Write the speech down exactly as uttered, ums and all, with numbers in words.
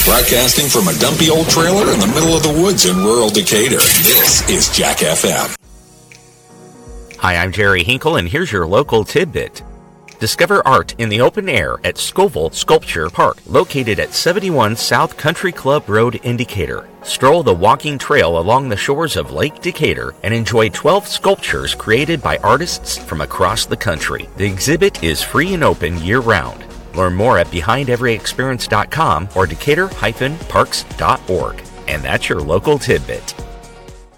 Broadcasting from a dumpy old trailer in the middle of the woods in rural Decatur, this is Jack F M. Hi, I'm Jerry Hinkle, and here's your local tidbit. Discover art in the open air at Scoville Sculpture Park, located at seventy-one South Country Club Road in Decatur. Stroll the walking trail along the shores of Lake Decatur and enjoy twelve sculptures created by artists from across the country. The exhibit is free and open year-round. Learn more at behind every experience dot com or decatur dash parks dot org. And that's your local tidbit.